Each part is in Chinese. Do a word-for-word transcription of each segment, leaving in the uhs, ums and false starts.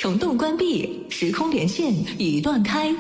虫洞关闭，时空连线已断开。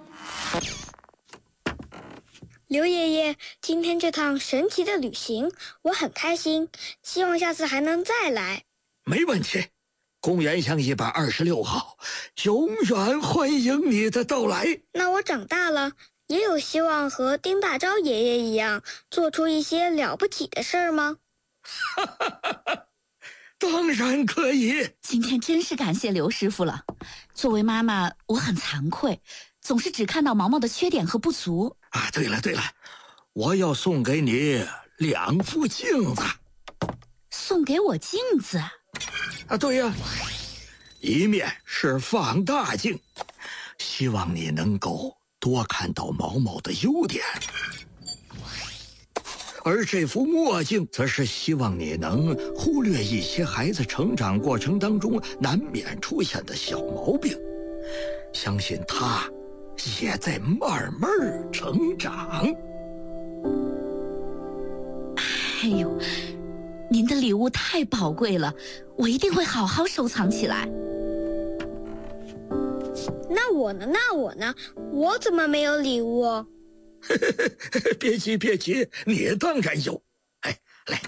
刘爷爷，今天这趟神奇的旅行我很开心，希望下次还能再来。 没问题，公园巷一百二十六号永远欢迎你的到来。 那我长大了也有希望和丁大钊爷爷一样做出一些了不起的事儿吗？ 哈哈哈哈，当然可以。 今天真是感谢刘师傅了。作为妈妈，我很惭愧，总是只看到毛毛的缺点和不足。 啊，对了对了，我要送给你两副镜子。 送给我镜子？ 啊，对呀，一面是放大镜，希望你能够多看到毛毛的优点。而这副墨镜则是希望你能忽略一些孩子成长过程当中难免出现的小毛病，相信他也在慢慢成长。 哎呦，您的礼物太宝贵了，我一定会好好收藏起来。 那我呢？那我呢？我怎么没有礼物？ 别急别急，你当然有。哎，来，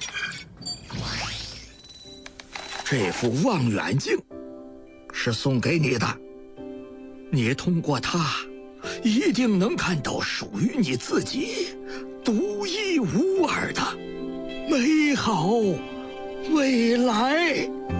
这副望远镜是送给你的，你通过它一定能看到属于你自己独一无二的美好未来。